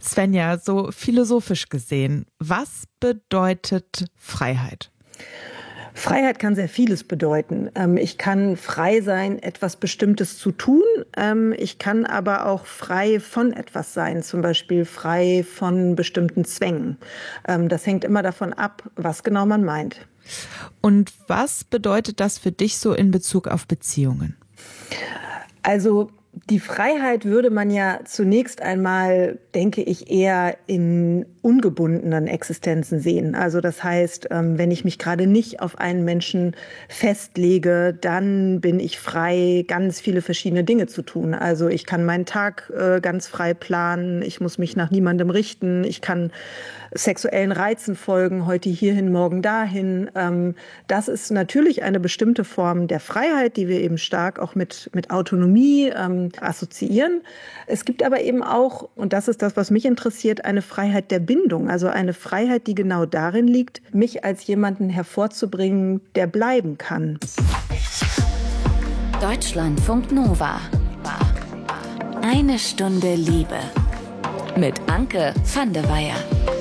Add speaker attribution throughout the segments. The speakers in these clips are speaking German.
Speaker 1: Svenja, so philosophisch gesehen, was bedeutet Freiheit?
Speaker 2: Freiheit kann sehr vieles bedeuten. Ich kann frei sein, etwas Bestimmtes zu tun. Ich kann aber auch frei von etwas sein, zum Beispiel frei von bestimmten Zwängen. Das hängt immer davon ab, was genau man meint.
Speaker 1: Und was bedeutet das für dich so in Bezug auf Beziehungen?
Speaker 2: Also die Freiheit würde man ja zunächst einmal, denke ich, eher in ungebundenen Existenzen sehen. Also das heißt, wenn ich mich gerade nicht auf einen Menschen festlege, dann bin ich frei, ganz viele verschiedene Dinge zu tun. Also ich kann meinen Tag ganz frei planen, ich muss mich nach niemandem richten, ich kann sexuellen Reizen folgen, heute hierhin, morgen dahin. Das ist natürlich eine bestimmte Form der Freiheit, die wir eben stark auch mit Autonomie assoziieren. Es gibt aber eben auch, und das ist das, was mich interessiert, eine Freiheit der Bindung, also eine Freiheit, die genau darin liegt, mich als jemanden hervorzubringen, der bleiben kann.
Speaker 3: Deutschlandfunk Nova. Eine Stunde Liebe. Mit Anke van der Weyer.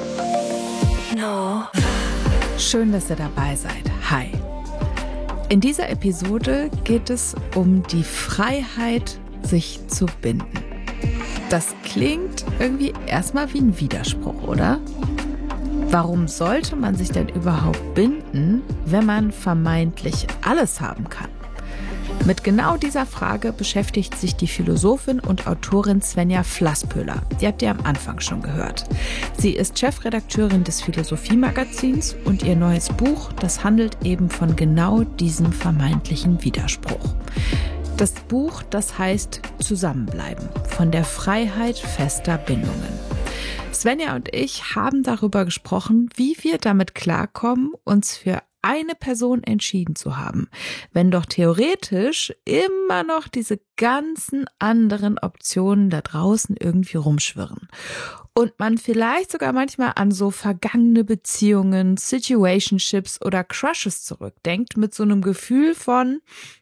Speaker 1: Schön, dass ihr dabei seid. Hi. In dieser Episode geht es um die Freiheit, sich zu binden. Das klingt irgendwie erstmal wie ein Widerspruch, oder? Warum sollte man sich denn überhaupt binden, wenn man vermeintlich alles haben kann? Mit genau dieser Frage beschäftigt sich die Philosophin und Autorin Svenja Flasspöhler. Die habt ihr am Anfang schon gehört. Sie ist Chefredakteurin des Philosophie-Magazins und ihr neues Buch, das handelt eben von genau diesem vermeintlichen Widerspruch. Das Buch, das heißt Zusammenbleiben, von der Freiheit fester Bindungen. Svenja und ich haben darüber gesprochen, wie wir damit klarkommen, uns für eine Person entschieden zu haben, wenn doch theoretisch immer noch diese ganzen anderen Optionen da draußen irgendwie rumschwirren. Und man vielleicht sogar manchmal an so vergangene Beziehungen, Situationships oder Crushes zurückdenkt mit so einem Gefühl von,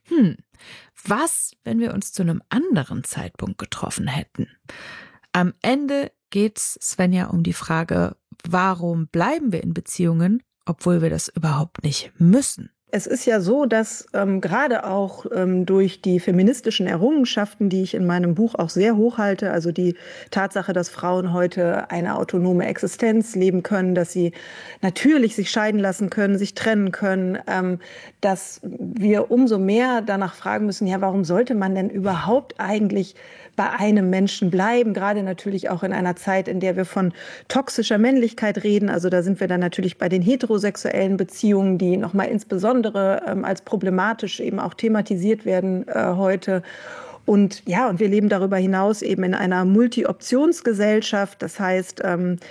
Speaker 1: was, wenn wir uns zu einem anderen Zeitpunkt getroffen hätten? Am Ende geht's, Svenja, um die Frage, warum bleiben wir in Beziehungen, obwohl wir das überhaupt nicht müssen?
Speaker 2: Es ist ja so, dass gerade auch durch die feministischen Errungenschaften, die ich in meinem Buch auch sehr hochhalte, also die Tatsache, dass Frauen heute eine autonome Existenz leben können, dass sie natürlich sich scheiden lassen können, sich trennen können, dass wir umso mehr danach fragen müssen, ja, warum sollte man denn überhaupt eigentlich bei einem Menschen bleiben, gerade natürlich auch in einer Zeit, in der wir von toxischer Männlichkeit reden. Also da sind wir dann natürlich bei den heterosexuellen Beziehungen, die nochmal insbesondere als problematisch eben auch thematisiert werden heute. Und ja, und wir leben darüber hinaus eben in einer Multi-Optionsgesellschaft. Das heißt,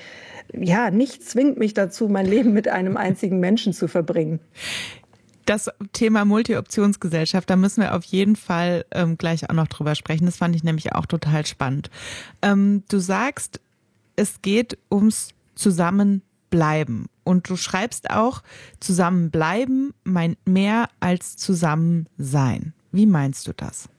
Speaker 2: nichts zwingt mich dazu, mein Leben mit einem einzigen Menschen zu verbringen.
Speaker 1: Das Thema Multi-Optionsgesellschaft, da müssen wir auf jeden Fall gleich auch noch drüber sprechen. Das fand ich nämlich auch total spannend. Du sagst, es geht ums Zusammenbleiben. Und du schreibst auch, Zusammenbleiben meint mehr als Zusammensein. Wie meinst du das?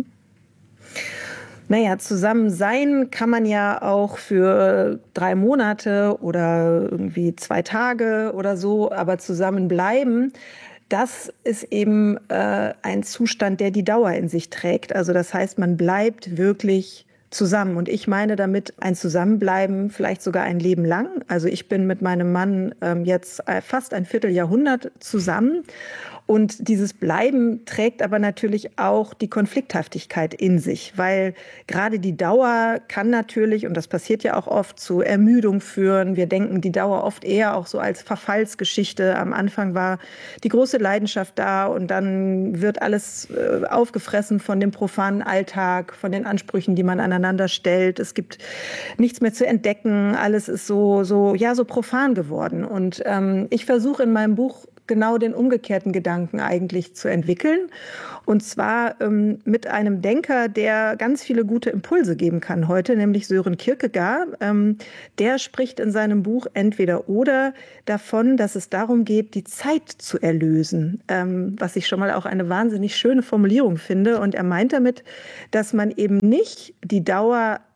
Speaker 2: Naja, zusammen sein kann man ja auch für 3 Monate oder irgendwie 2 Tage oder so, aber zusammenbleiben, das ist eben ein Zustand, der die Dauer in sich trägt. Also das heißt, man bleibt wirklich zusammen. Und ich meine damit ein Zusammenbleiben, vielleicht sogar ein Leben lang. Also ich bin mit meinem Mann jetzt fast ein Vierteljahrhundert zusammen. Und dieses Bleiben trägt aber natürlich auch die Konflikthaftigkeit in sich, weil gerade die Dauer kann natürlich, und das passiert ja auch oft, zu Ermüdung führen. Wir denken die Dauer oft eher auch so als Verfallsgeschichte. Am Anfang war die große Leidenschaft da und dann wird alles aufgefressen von dem profanen Alltag, von den Ansprüchen, die man aneinander stellt. Es gibt nichts mehr zu entdecken. Alles ist so profan geworden. Und ich versuche in meinem Buch genau den umgekehrten Gedanken eigentlich zu entwickeln. Und zwar mit einem Denker, der ganz viele gute Impulse geben kann heute, nämlich Søren Kierkegaard. Der spricht in seinem Buch Entweder oder davon, dass es darum geht, die Zeit zu erlösen, was ich schon mal auch eine wahnsinnig schöne Formulierung finde. Und er meint damit, dass man eben nicht die Dauer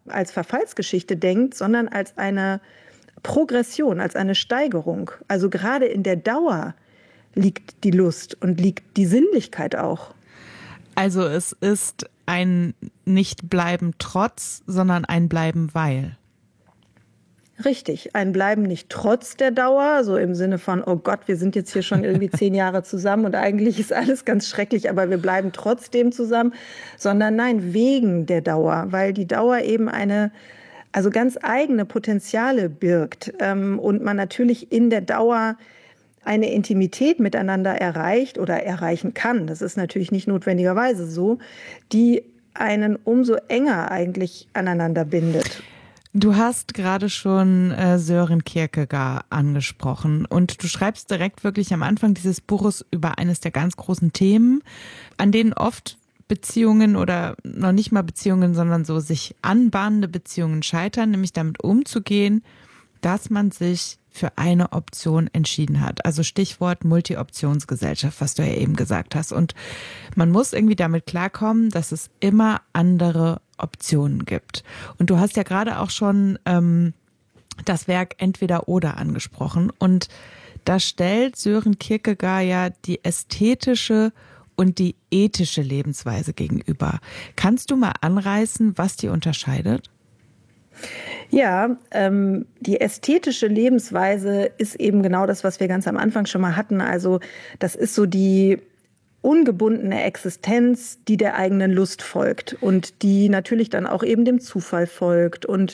Speaker 2: als Verfallsgeschichte denkt, sondern als eine Progression, als eine Steigerung. Also gerade in der Dauer liegt die Lust und liegt die Sinnlichkeit auch.
Speaker 1: Also es ist ein Nicht-Bleiben trotz, sondern ein Bleiben weil.
Speaker 2: Richtig, ein Bleiben nicht trotz der Dauer, so im Sinne von, oh Gott, wir sind jetzt hier schon irgendwie 10 Jahre zusammen und eigentlich ist alles ganz schrecklich, aber wir bleiben trotzdem zusammen, sondern nein, wegen der Dauer, weil die Dauer eben also ganz eigene Potenziale birgt und man natürlich in der Dauer eine Intimität miteinander erreicht oder erreichen kann, das ist natürlich nicht notwendigerweise so, die einen umso enger eigentlich aneinander bindet.
Speaker 1: Du hast gerade schon Søren Kierkegaard angesprochen und du schreibst direkt wirklich am Anfang dieses Buches über eines der ganz großen Themen, an denen oft Beziehungen oder noch nicht mal Beziehungen, sondern so sich anbahnende Beziehungen scheitern, nämlich damit umzugehen, dass man sich für eine Option entschieden hat. Also Stichwort Multi-Optionsgesellschaft, was du ja eben gesagt hast. Und man muss irgendwie damit klarkommen, dass es immer andere Optionen gibt. Und du hast ja gerade auch schon das Werk Entweder oder angesprochen. Und da stellt Søren Kierkegaard ja die ästhetische und die ethische Lebensweise gegenüber. Kannst du mal anreißen, was die unterscheidet?
Speaker 2: Ja, die ästhetische Lebensweise ist eben genau das, was wir ganz am Anfang schon mal hatten. Also das ist so die ungebundene Existenz, die der eigenen Lust folgt und die natürlich dann auch eben dem Zufall folgt und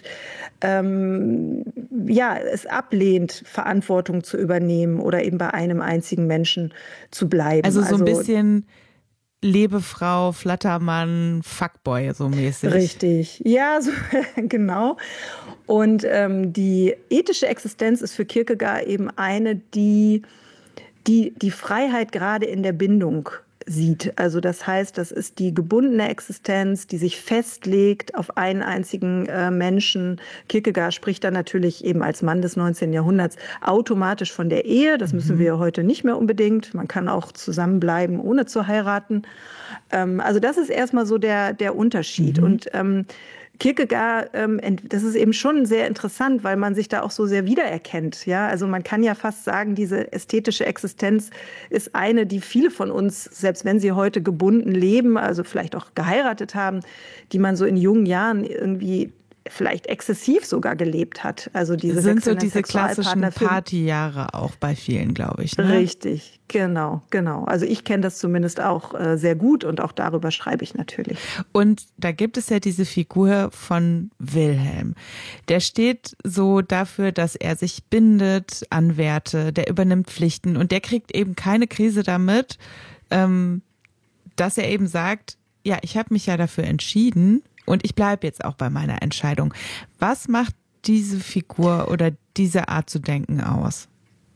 Speaker 2: es ablehnt, Verantwortung zu übernehmen oder eben bei einem einzigen Menschen zu bleiben.
Speaker 1: Also so ein bisschen Lebefrau, Flattermann, Fuckboy so mäßig.
Speaker 2: Richtig, ja, so, genau. Und die ethische Existenz ist für Kierkegaard eben eine, die Freiheit gerade in der Bindung sieht. Also das heißt, das ist die gebundene Existenz, die sich festlegt auf einen einzigen Menschen. Kierkegaard spricht dann natürlich eben als Mann des 19. Jahrhunderts automatisch von der Ehe. Das müssen wir heute nicht mehr unbedingt. Man kann auch zusammenbleiben, ohne zu heiraten. Also das ist erstmal so der Unterschied. Und Kierkegaard, das ist eben schon sehr interessant, weil man sich da auch so sehr wiedererkennt. Ja, also man kann ja fast sagen, diese ästhetische Existenz ist eine, die viele von uns, selbst wenn sie heute gebunden leben, also vielleicht auch geheiratet haben, die man so in jungen Jahren irgendwie vielleicht exzessiv sogar gelebt hat. Also diese
Speaker 1: sind so diese klassischen Partyjahre auch bei vielen, glaube ich. Ne?
Speaker 2: Richtig, genau. Also ich kenne das zumindest auch sehr gut und auch darüber schreibe ich natürlich.
Speaker 1: Und da gibt es ja diese Figur von Wilhelm. Der steht so dafür, dass er sich bindet an Werte, der übernimmt Pflichten und der kriegt eben keine Krise damit, dass er eben sagt, ja, ich habe mich ja dafür entschieden, und ich bleibe jetzt auch bei meiner Entscheidung. Was macht diese Figur oder diese Art zu denken aus?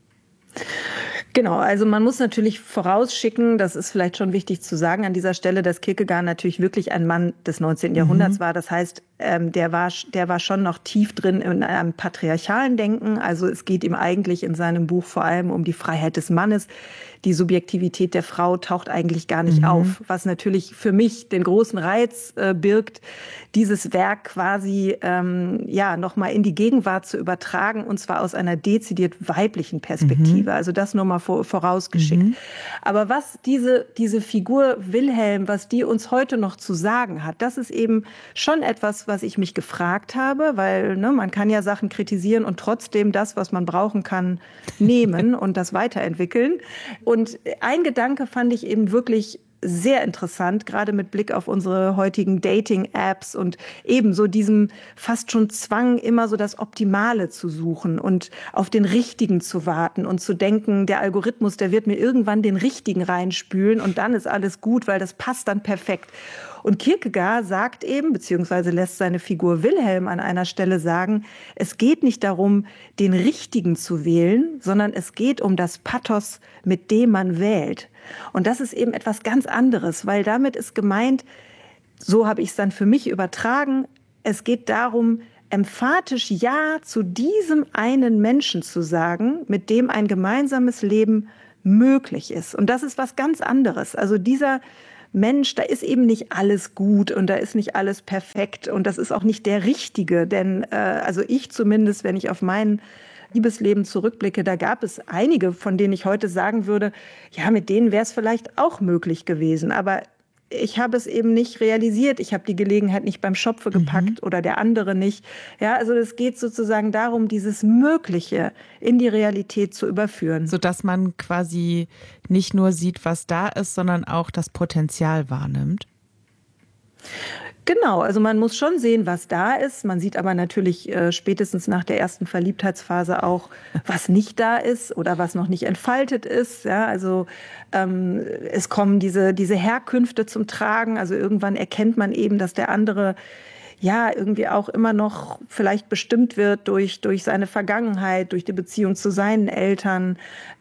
Speaker 2: Genau, also man muss natürlich vorausschicken, das ist vielleicht schon wichtig zu sagen an dieser Stelle, dass Kierkegaard natürlich wirklich ein Mann des 19. Jahrhunderts war. Das heißt, der war schon noch tief drin in einem patriarchalen Denken. Also es geht ihm eigentlich in seinem Buch vor allem um die Freiheit des Mannes. Die Subjektivität der Frau taucht eigentlich gar nicht auf, was natürlich für mich den großen Reiz birgt, dieses Werk quasi nochmal in die Gegenwart zu übertragen, und zwar aus einer dezidiert weiblichen Perspektive. Also das nur mal vorausgeschickt. Aber was diese Figur Wilhelm, was die uns heute noch zu sagen hat, das ist eben schon etwas, was ich mich gefragt habe, weil man kann ja Sachen kritisieren und trotzdem das, was man brauchen kann, nehmen und das weiterentwickeln. Und ein Gedanke fand ich eben wirklich sehr interessant, gerade mit Blick auf unsere heutigen Dating-Apps und ebenso diesem fast schon Zwang, immer so das Optimale zu suchen und auf den Richtigen zu warten und zu denken, der Algorithmus, der wird mir irgendwann den Richtigen reinspülen und dann ist alles gut, weil das passt dann perfekt. Und Kierkegaard sagt eben, beziehungsweise lässt seine Figur Wilhelm an einer Stelle sagen, es geht nicht darum, den Richtigen zu wählen, sondern es geht um das Pathos, mit dem man wählt. Und das ist eben etwas ganz anderes, weil damit ist gemeint, so habe ich es dann für mich übertragen, es geht darum, emphatisch Ja zu diesem einen Menschen zu sagen, mit dem ein gemeinsames Leben möglich ist. Und das ist was ganz anderes. Also dieser Mensch, da ist eben nicht alles gut und da ist nicht alles perfekt und das ist auch nicht der Richtige. Denn also ich zumindest, wenn ich auf mein Liebesleben zurückblicke, da gab es einige, von denen ich heute sagen würde, ja, mit denen wäre es vielleicht auch möglich gewesen. Aber ich habe es eben nicht realisiert. Ich habe die Gelegenheit nicht beim Schopfe gepackt oder der andere nicht. Ja, also es geht sozusagen darum, dieses Mögliche in die Realität zu überführen.
Speaker 1: Sodass man quasi nicht nur sieht, was da ist, sondern auch das Potenzial wahrnimmt.
Speaker 2: Genau, also man muss schon sehen, was da ist. Man sieht aber natürlich spätestens nach der ersten Verliebtheitsphase auch, was nicht da ist oder was noch nicht entfaltet ist. Ja, also es kommen diese Herkünfte zum Tragen. Also irgendwann erkennt man eben, dass der andere ja irgendwie auch immer noch vielleicht bestimmt wird durch seine Vergangenheit, durch die Beziehung zu seinen Eltern.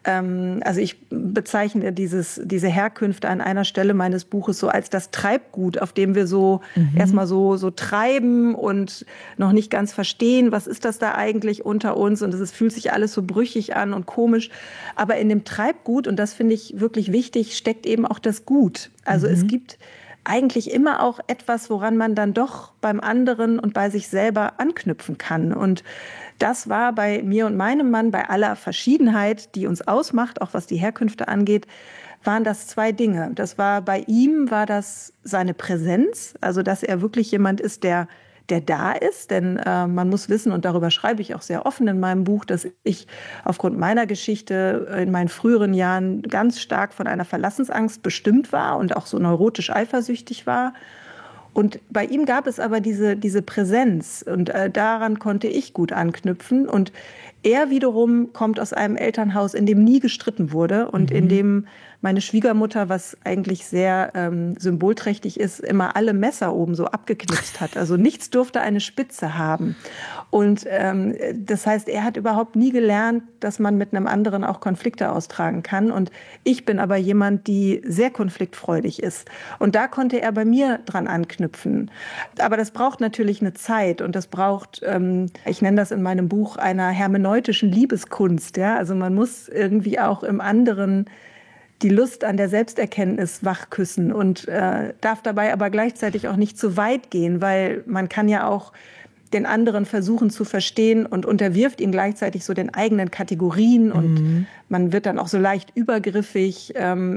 Speaker 2: Also ich bezeichne diese Herkünfte an einer Stelle meines Buches so als das Treibgut, auf dem wir so erstmal so treiben und noch nicht ganz verstehen, was ist das da eigentlich unter uns, und es fühlt sich alles so brüchig an und komisch. Aber in dem Treibgut, und das finde ich wirklich wichtig, steckt eben auch das Gut. Also es gibt eigentlich immer auch etwas, woran man dann doch beim anderen und bei sich selber anknüpfen kann. Und das war bei mir und meinem Mann, bei aller Verschiedenheit, die uns ausmacht, auch was die Herkünfte angeht, waren das zwei Dinge. Bei ihm war das seine Präsenz, also dass er wirklich jemand ist, der da ist. Denn man muss wissen, und darüber schreibe ich auch sehr offen in meinem Buch, dass ich aufgrund meiner Geschichte in meinen früheren Jahren ganz stark von einer Verlassensangst bestimmt war und auch so neurotisch eifersüchtig war. Und bei ihm gab es aber diese Präsenz, und daran konnte ich gut anknüpfen. Und er wiederum kommt aus einem Elternhaus, in dem nie gestritten wurde und in dem meine Schwiegermutter, was eigentlich sehr symbolträchtig ist, immer alle Messer oben so abgeknipst hat. Also nichts durfte eine Spitze haben. Und das heißt, er hat überhaupt nie gelernt, dass man mit einem anderen auch Konflikte austragen kann. Und ich bin aber jemand, die sehr konfliktfreudig ist. Und da konnte er bei mir dran anknüpfen. Aber das braucht natürlich eine Zeit, und das braucht, ich nenne das in meinem Buch, einer hermeneutischen Liebeskunst. Ja? Also man muss irgendwie auch im anderen die Lust an der Selbsterkenntnis wachküssen und darf dabei aber gleichzeitig auch nicht zu weit gehen, weil man kann ja auch den anderen versuchen zu verstehen und unterwirft ihn gleichzeitig so den eigenen Kategorien und man wird dann auch so leicht übergriffig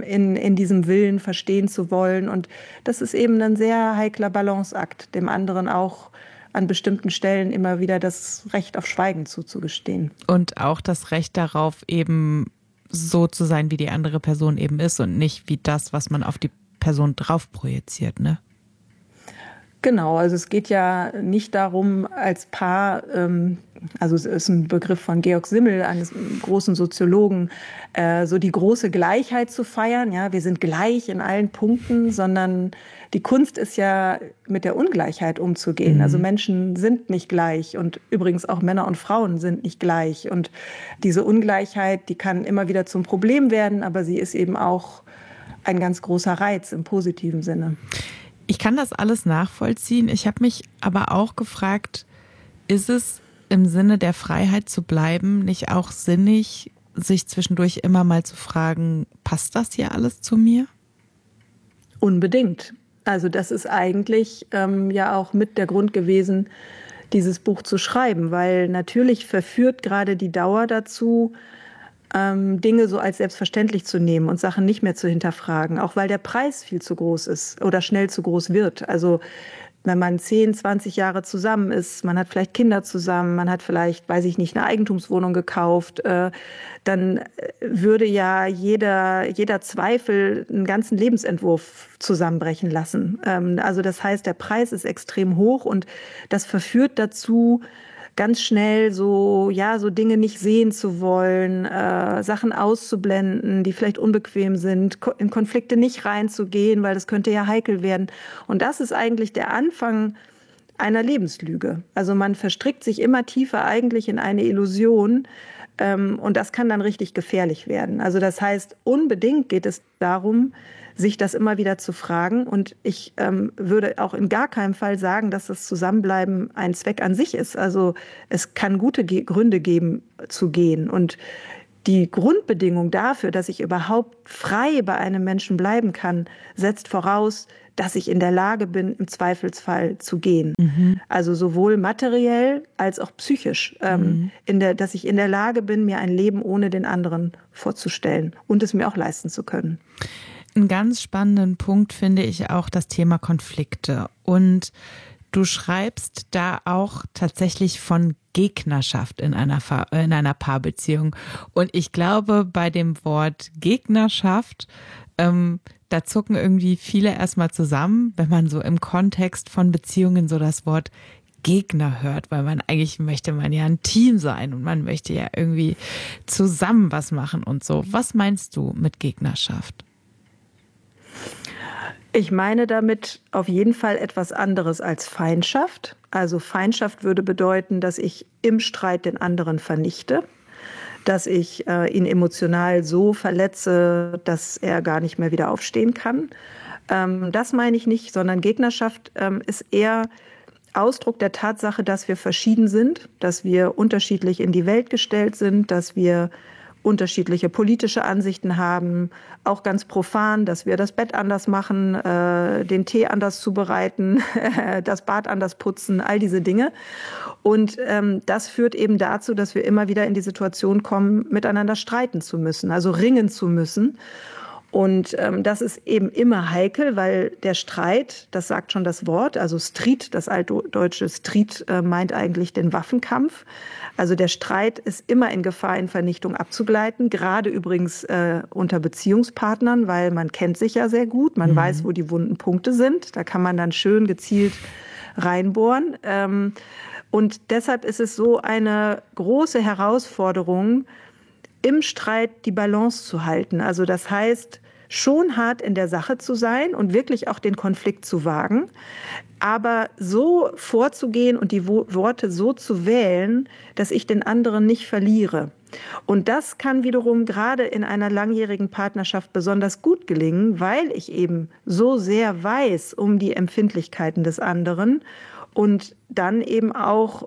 Speaker 2: in diesem Willen, verstehen zu wollen. Und das ist eben ein sehr heikler Balanceakt, dem anderen auch an bestimmten Stellen immer wieder das Recht auf Schweigen zuzugestehen.
Speaker 1: Und auch das Recht darauf, eben so zu sein, wie die andere Person eben ist und nicht wie das, was man auf die Person drauf projiziert, ne?
Speaker 2: Genau, also es geht ja nicht darum, als Paar, also es ist ein Begriff von Georg Simmel, eines großen Soziologen, so die große Gleichheit zu feiern. Ja, wir sind gleich in allen Punkten, sondern die Kunst ist ja, mit der Ungleichheit umzugehen. Also Menschen sind nicht gleich, und übrigens auch Männer und Frauen sind nicht gleich. Und diese Ungleichheit, die kann immer wieder zum Problem werden, aber sie ist eben auch ein ganz großer Reiz im positiven Sinne.
Speaker 1: Ich kann das alles nachvollziehen. Ich habe mich aber auch gefragt, ist es im Sinne der Freiheit zu bleiben nicht auch sinnig, sich zwischendurch immer mal zu fragen, passt das hier alles zu mir?
Speaker 2: Unbedingt. Also das ist eigentlich ja auch mit der Grund gewesen, dieses Buch zu schreiben, weil natürlich verführt gerade die Dauer dazu, Dinge so als selbstverständlich zu nehmen und Sachen nicht mehr zu hinterfragen, auch weil der Preis viel zu groß ist oder schnell zu groß wird. Also wenn man 10, 20 Jahre zusammen ist, man hat vielleicht Kinder zusammen, man hat vielleicht, weiß ich nicht, eine Eigentumswohnung gekauft, dann würde ja jeder Zweifel einen ganzen Lebensentwurf zusammenbrechen lassen. Also das heißt, der Preis ist extrem hoch, und das verführt dazu, ganz schnell so Dinge nicht sehen zu wollen, Sachen auszublenden, die vielleicht unbequem sind, in Konflikte nicht reinzugehen, weil das könnte ja heikel werden. Und das ist eigentlich der Anfang einer Lebenslüge. Also man verstrickt sich immer tiefer eigentlich in eine Illusion, und das kann dann richtig gefährlich werden. Also das heißt, unbedingt geht es darum, sich das immer wieder zu fragen. Und ich würde auch in gar keinem Fall sagen, dass das Zusammenbleiben ein Zweck an sich ist. Also es kann gute Gründe geben, zu gehen. Und die Grundbedingung dafür, dass ich überhaupt frei bei einem Menschen bleiben kann, setzt voraus, dass ich in der Lage bin, im Zweifelsfall zu gehen. Also sowohl materiell als auch psychisch, dass ich in der Lage bin, mir ein Leben ohne den anderen vorzustellen und es mir auch leisten zu können.
Speaker 1: Einen ganz spannenden Punkt finde ich auch das Thema Konflikte. Und du schreibst da auch tatsächlich von Gegnerschaft in einer Paarbeziehung. Und ich glaube, bei dem Wort Gegnerschaft, da zucken irgendwie viele erstmal zusammen, wenn man so im Kontext von Beziehungen so das Wort Gegner hört, weil eigentlich möchte man ja ein Team sein und man möchte ja irgendwie zusammen was machen und so. Was meinst du mit Gegnerschaft?
Speaker 2: Ich meine damit auf jeden Fall etwas anderes als Feindschaft. Also Feindschaft würde bedeuten, dass ich im Streit den anderen vernichte, dass ich ihn emotional so verletze, dass er gar nicht mehr wieder aufstehen kann. Das meine ich nicht, sondern Gegnerschaft ist eher Ausdruck der Tatsache, dass wir verschieden sind, dass wir unterschiedlich in die Welt gestellt sind, dass wir unterschiedliche politische Ansichten haben, auch ganz profan, dass wir das Bett anders machen, den Tee anders zubereiten, das Bad anders putzen, all diese Dinge. Und das führt eben dazu, dass wir immer wieder in die Situation kommen, miteinander streiten zu müssen, also ringen zu müssen. Und das ist eben immer heikel, weil der Streit, das sagt schon das Wort, also Strid, das altdeutsche Strid meint eigentlich den Waffenkampf. Also der Streit ist immer in Gefahr, in Vernichtung abzugleiten, gerade übrigens unter Beziehungspartnern, weil man kennt sich ja sehr gut, man weiß, wo die wunden Punkte sind, da kann man dann schön gezielt reinbohren. Und deshalb ist es so eine große Herausforderung, im Streit die Balance zu halten. Also das heißt, schon hart in der Sache zu sein und wirklich auch den Konflikt zu wagen, aber so vorzugehen und die Worte so zu wählen, dass ich den anderen nicht verliere. Und das kann wiederum gerade in einer langjährigen Partnerschaft besonders gut gelingen, weil ich eben so sehr weiß um die Empfindlichkeiten des anderen und dann eben auch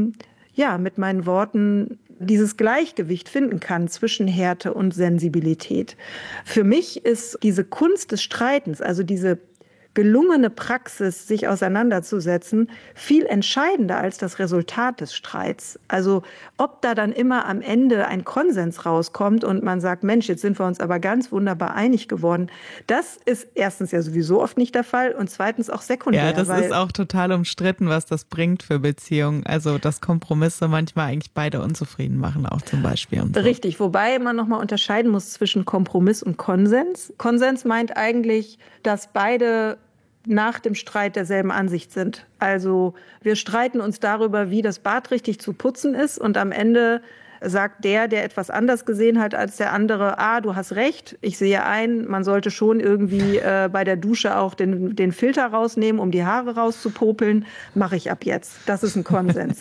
Speaker 2: mit meinen Worten dieses Gleichgewicht finden kann zwischen Härte und Sensibilität. Für mich ist diese Kunst des Streitens, also diese gelungene Praxis, sich auseinanderzusetzen, viel entscheidender als das Resultat des Streits. Also ob da dann immer am Ende ein Konsens rauskommt und man sagt, Mensch, jetzt sind wir uns aber ganz wunderbar einig geworden, das ist erstens ja sowieso oft nicht der Fall und zweitens auch sekundär.
Speaker 1: Ja, das ist auch total umstritten, was das bringt für Beziehungen. Also dass Kompromisse manchmal eigentlich beide unzufrieden machen, auch zum Beispiel. Und so.
Speaker 2: Richtig, wobei man nochmal unterscheiden muss zwischen Kompromiss und Konsens. Konsens meint eigentlich, dass beide nach dem Streit derselben Ansicht sind. Also wir streiten uns darüber, wie das Bad richtig zu putzen ist und am Ende sagt der etwas anders gesehen hat als der andere, du hast recht, ich sehe ein, man sollte schon irgendwie bei der Dusche auch den Filter rausnehmen, um die Haare rauszupopeln, mache ich ab jetzt. Das ist ein Konsens.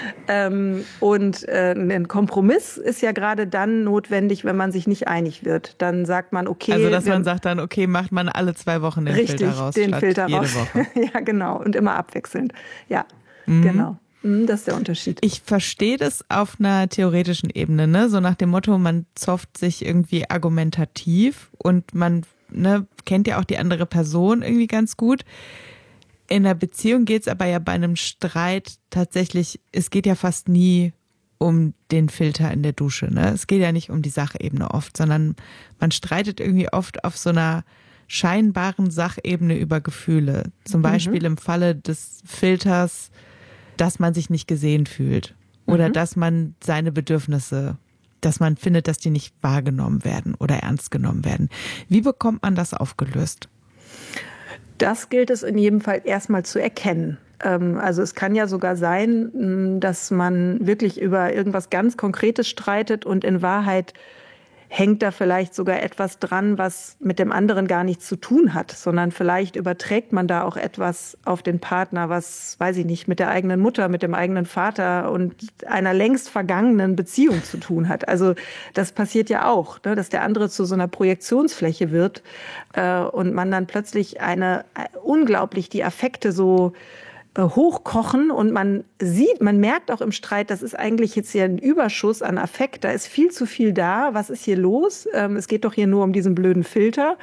Speaker 2: Und ein Kompromiss ist ja gerade dann notwendig, wenn man sich nicht einig wird. Dann sagt man, okay.
Speaker 1: Also dass man sagt dann, okay, macht man alle 2 Wochen den Filter raus.
Speaker 2: Richtig, den Filter
Speaker 1: jede
Speaker 2: raus.
Speaker 1: Woche.
Speaker 2: Ja, genau. Und immer abwechselnd. Ja, genau. Das ist der Unterschied.
Speaker 1: Ich verstehe das auf einer theoretischen Ebene, ne? So nach dem Motto, man zofft sich irgendwie argumentativ und man kennt ja auch die andere Person irgendwie ganz gut. In einer Beziehung geht es aber ja bei einem Streit tatsächlich, es geht ja fast nie um den Filter in der Dusche, ne? Es geht ja nicht um die Sachebene oft, sondern man streitet irgendwie oft auf so einer scheinbaren Sachebene über Gefühle. Zum Beispiel im Falle des Filters, dass man sich nicht gesehen fühlt oder dass man seine Bedürfnisse, dass man findet, dass die nicht wahrgenommen werden oder ernst genommen werden. Wie bekommt man das aufgelöst?
Speaker 2: Das gilt es in jedem Fall erstmal zu erkennen. Also es kann ja sogar sein, dass man wirklich über irgendwas ganz Konkretes streitet und in Wahrheit hängt da vielleicht sogar etwas dran, was mit dem anderen gar nichts zu tun hat, sondern vielleicht überträgt man da auch etwas auf den Partner, was, weiß ich nicht, mit der eigenen Mutter, mit dem eigenen Vater und einer längst vergangenen Beziehung zu tun hat. Also das passiert ja auch, ne, dass der andere zu so einer Projektionsfläche wird und man dann plötzlich unglaublich die Affekte so hochkochen und man merkt auch im Streit, das ist eigentlich jetzt hier ein Überschuss an Affekt, da ist viel zu viel da, was ist hier los? Es geht doch hier nur um diesen blöden Filter,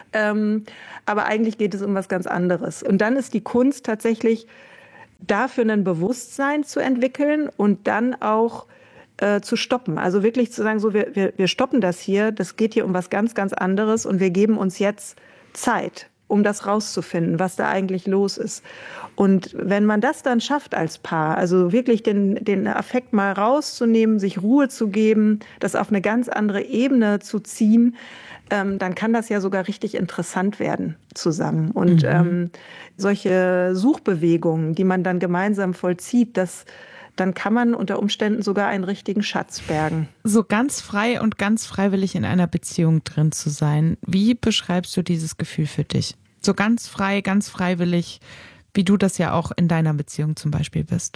Speaker 2: aber eigentlich geht es um was ganz anderes. Und dann ist die Kunst tatsächlich dafür ein Bewusstsein zu entwickeln und dann auch zu stoppen. Also wirklich zu sagen, so wir stoppen das hier, das geht hier um was ganz, ganz anderes und wir geben uns jetzt Zeit, um das rauszufinden, was da eigentlich los ist. Und wenn man das dann schafft als Paar, also wirklich den Affekt mal rauszunehmen, sich Ruhe zu geben, das auf eine ganz andere Ebene zu ziehen, dann kann das ja sogar richtig interessant werden zusammen. Und solche Suchbewegungen, die man dann gemeinsam vollzieht, dann kann man unter Umständen sogar einen richtigen Schatz bergen.
Speaker 1: So ganz frei und ganz freiwillig in einer Beziehung drin zu sein. Wie beschreibst du dieses Gefühl für dich? So ganz frei, ganz freiwillig, wie du das ja auch in deiner Beziehung zum Beispiel bist.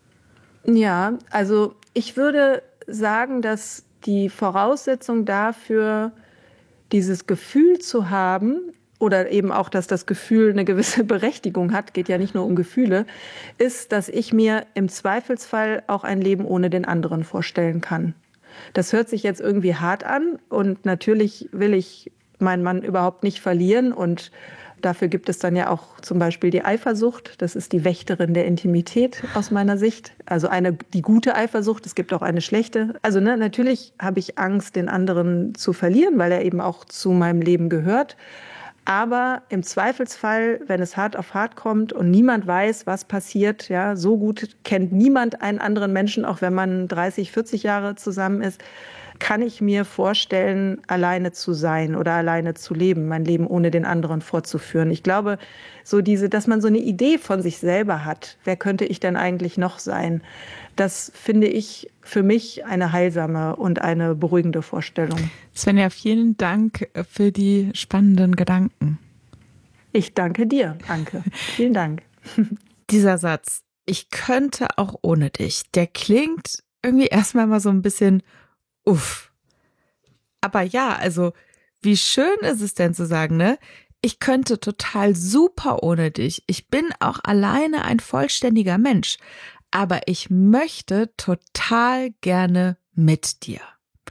Speaker 2: Ja, also ich würde sagen, dass die Voraussetzung dafür, dieses Gefühl zu haben, oder eben auch, dass das Gefühl eine gewisse Berechtigung hat, geht ja nicht nur um Gefühle, ist, dass ich mir im Zweifelsfall auch ein Leben ohne den anderen vorstellen kann. Das hört sich jetzt irgendwie hart an und natürlich will ich meinen Mann überhaupt nicht verlieren und dafür gibt es dann ja auch zum Beispiel die Eifersucht. Das ist die Wächterin der Intimität aus meiner Sicht. Also die gute Eifersucht, es gibt auch eine schlechte. Also natürlich habe ich Angst, den anderen zu verlieren, weil er eben auch zu meinem Leben gehört. Aber im Zweifelsfall, wenn es hart auf hart kommt und niemand weiß, was passiert, ja, so gut kennt niemand einen anderen Menschen, auch wenn man 30, 40 Jahre zusammen ist, kann ich mir vorstellen, alleine zu sein oder alleine zu leben, mein Leben ohne den anderen fortzuführen. Ich glaube, dass man so eine Idee von sich selber hat, wer könnte ich denn eigentlich noch sein? Das finde ich für mich eine heilsame und eine beruhigende Vorstellung.
Speaker 1: Svenja, vielen Dank für die spannenden Gedanken.
Speaker 2: Ich danke dir, Anke. Vielen Dank.
Speaker 1: Dieser Satz, ich könnte auch ohne dich, der klingt irgendwie erstmal mal so ein bisschen uff. Aber ja, also wie schön ist es denn zu sagen, ne? Ich könnte total super ohne dich. Ich bin auch alleine ein vollständiger Mensch. Aber ich möchte total gerne mit dir.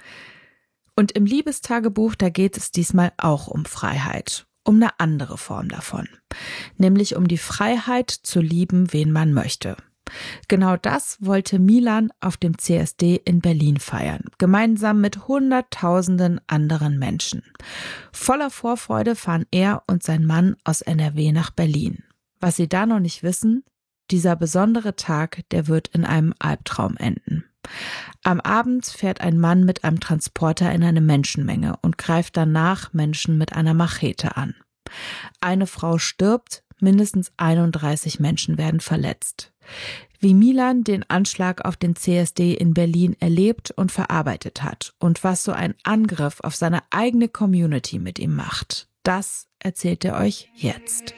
Speaker 1: Und im Liebestagebuch, da geht es diesmal auch um Freiheit. Um eine andere Form davon. Nämlich um die Freiheit zu lieben, wen man möchte. Genau das wollte Milan auf dem CSD in Berlin feiern, gemeinsam mit Hunderttausenden anderen Menschen. Voller Vorfreude fahren er und sein Mann aus NRW nach Berlin. Was sie da noch nicht wissen, dieser besondere Tag, der wird in einem Albtraum enden. Am Abend fährt ein Mann mit einem Transporter in eine Menschenmenge und greift danach Menschen mit einer Machete an. Eine Frau stirbt, mindestens 31 Menschen werden verletzt. Wie Milan den Anschlag auf den CSD in Berlin erlebt und verarbeitet hat und was so ein Angriff auf seine eigene Community mit ihm macht, das erzählt er euch jetzt.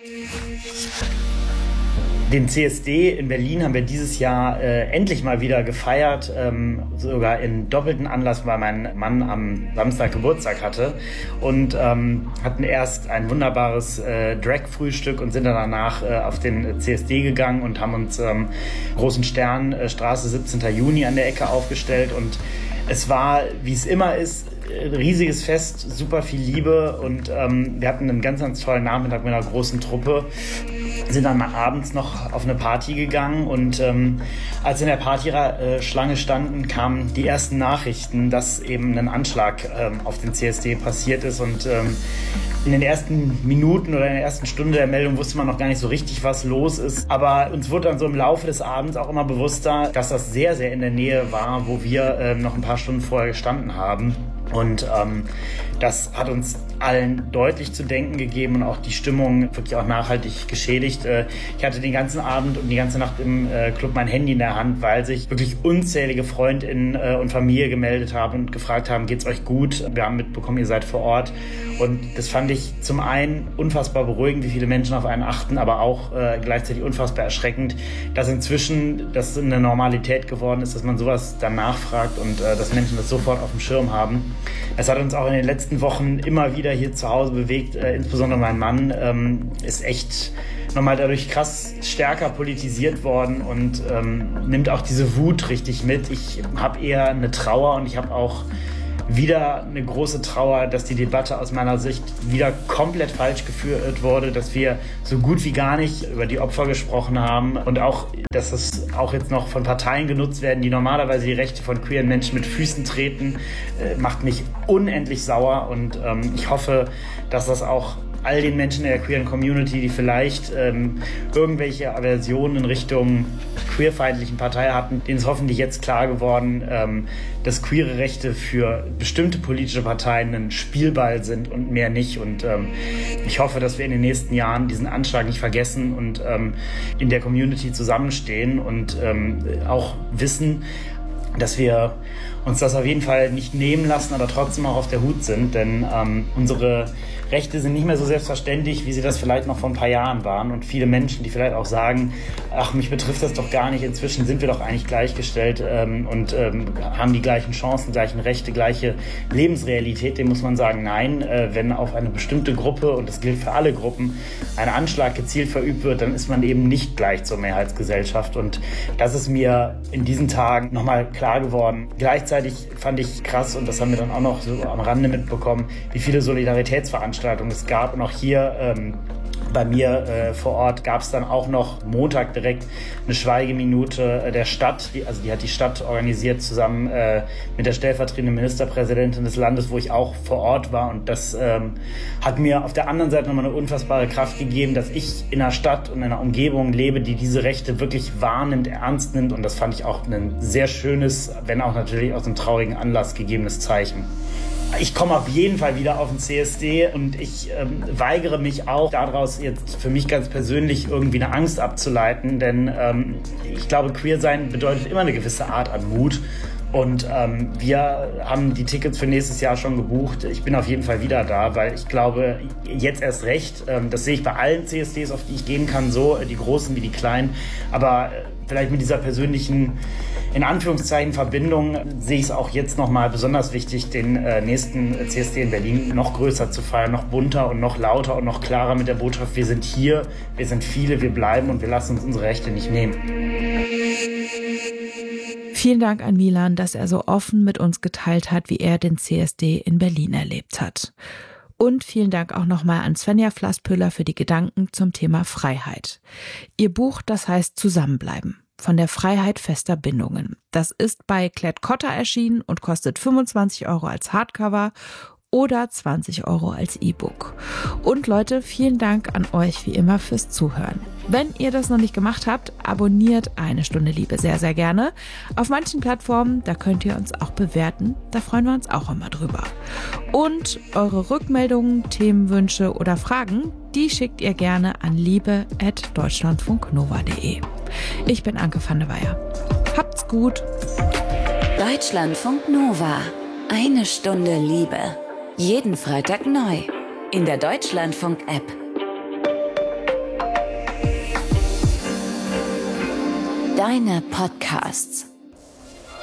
Speaker 4: Den CSD in Berlin haben wir dieses Jahr endlich mal wieder gefeiert, sogar in doppelten Anlass, weil mein Mann am Samstag Geburtstag hatte und hatten erst ein wunderbares Drag-Frühstück und sind dann danach auf den CSD gegangen und haben uns Großen Stern, Straße 17. Juni an der Ecke aufgestellt und es war, wie es immer ist, ein riesiges Fest, super viel Liebe und wir hatten einen ganz, ganz tollen Nachmittag mit einer großen Truppe. Sind dann mal abends noch auf eine Party gegangen und als wir in der Partyschlange standen, kamen die ersten Nachrichten, dass eben ein Anschlag auf den CSD passiert ist und in den ersten Minuten oder in der ersten Stunde der Meldung wusste man noch gar nicht so richtig, was los ist. Aber uns wurde dann so im Laufe des Abends auch immer bewusster, dass das sehr, sehr in der Nähe war, wo wir noch ein paar Stunden vorher gestanden haben. Und das hat uns allen deutlich zu denken gegeben und auch die Stimmung wirklich auch nachhaltig geschädigt. Ich hatte den ganzen Abend und die ganze Nacht im Club mein Handy in der Hand, weil sich wirklich unzählige FreundInnen und Familie gemeldet haben und gefragt haben, geht's euch gut? Wir haben mitbekommen, ihr seid vor Ort. Und das fand ich zum einen unfassbar beruhigend, wie viele Menschen auf einen achten, aber auch gleichzeitig unfassbar erschreckend, dass inzwischen das eine Normalität geworden ist, dass man sowas dann nachfragt und dass Menschen das sofort auf dem Schirm haben. es hat uns auch in den letzten Wochen immer wieder hier zu Hause bewegt, insbesondere mein Mann ist echt nochmal dadurch krass stärker politisiert worden und nimmt auch diese Wut richtig mit. Ich habe eher eine Trauer und ich habe auch wieder eine große Trauer, dass die Debatte aus meiner Sicht wieder komplett falsch geführt wurde, dass wir so gut wie gar nicht über die Opfer gesprochen haben und auch, dass es auch jetzt noch von Parteien genutzt werden, die normalerweise die Rechte von queeren Menschen mit Füßen treten, macht mich unendlich sauer und ich hoffe, dass das auch all den Menschen in der queeren Community, die vielleicht irgendwelche Aversionen in Richtung queerfeindlichen Partei hatten, denen ist hoffentlich jetzt klar geworden, dass queere Rechte für bestimmte politische Parteien ein Spielball sind und mehr nicht. Und ich hoffe, dass wir in den nächsten Jahren diesen Anschlag nicht vergessen und in der Community zusammenstehen und auch wissen, dass wir uns das auf jeden Fall nicht nehmen lassen, aber trotzdem auch auf der Hut sind, denn unsere Rechte sind nicht mehr so selbstverständlich, wie sie das vielleicht noch vor ein paar Jahren waren. Und viele Menschen, die vielleicht auch sagen, ach, mich betrifft das doch gar nicht, inzwischen sind wir doch eigentlich gleichgestellt und haben die gleichen Chancen, gleichen Rechte, gleiche Lebensrealität, dem muss man sagen, nein, wenn auf eine bestimmte Gruppe, und das gilt für alle Gruppen, ein Anschlag gezielt verübt wird, dann ist man eben nicht gleich zur Mehrheitsgesellschaft. Und das ist mir in diesen Tagen nochmal klar geworden. Gleichzeitig fand ich krass, und das haben wir dann auch noch so am Rande mitbekommen, wie viele Solidaritätsveranstaltungen es gab. Und auch hier bei mir vor Ort gab es dann auch noch Montag direkt eine Schweigeminute der Stadt. Die hat die Stadt organisiert zusammen mit der stellvertretenden Ministerpräsidentin des Landes, wo ich auch vor Ort war. Und das hat mir auf der anderen Seite nochmal eine unfassbare Kraft gegeben, dass ich in einer Stadt und in einer Umgebung lebe, die diese Rechte wirklich wahrnimmt, ernst nimmt. Und das fand ich auch ein sehr schönes, wenn auch natürlich aus einem traurigen Anlass gegebenes Zeichen. Ich komme auf jeden Fall wieder auf den CSD und ich weigere mich auch daraus jetzt für mich ganz persönlich irgendwie eine Angst abzuleiten, denn ich glaube, queer sein bedeutet immer eine gewisse Art an Mut. Und wir haben die Tickets für nächstes Jahr schon gebucht. Ich bin auf jeden Fall wieder da, weil ich glaube, jetzt erst recht, das sehe ich bei allen CSDs, auf die ich gehen kann, so die großen wie die kleinen, aber vielleicht mit dieser persönlichen, in Anführungszeichen, Verbindung sehe ich es auch jetzt nochmal besonders wichtig, den nächsten CSD in Berlin noch größer zu feiern, noch bunter und noch lauter und noch klarer mit der Botschaft, wir sind hier, wir sind viele, wir bleiben und wir lassen uns unsere Rechte nicht nehmen.
Speaker 1: Vielen Dank an Milan, dass er so offen mit uns geteilt hat, wie er den CSD in Berlin erlebt hat. Und vielen Dank auch nochmal an Svenja Flasspöhler für die Gedanken zum Thema Freiheit. Ihr Buch, das heißt Zusammenbleiben. Von der Freiheit fester Bindungen. Das ist bei Klett-Cotta erschienen und kostet 25 € als Hardcover oder 20 € als E-Book. Und Leute, vielen Dank an euch wie immer fürs Zuhören. Wenn ihr das noch nicht gemacht habt, abonniert Eine Stunde Liebe sehr, sehr gerne. Auf manchen Plattformen, da könnt ihr uns auch bewerten. Da freuen wir uns auch immer drüber. Und eure Rückmeldungen, Themenwünsche oder Fragen, die schickt ihr gerne an liebe@deutschlandfunknova.de. Ich bin Anke van der Weyer. Habt's gut.
Speaker 3: Deutschlandfunk Nova. Eine Stunde Liebe. Jeden Freitag neu. In der Deutschlandfunk-App. Deine Podcasts.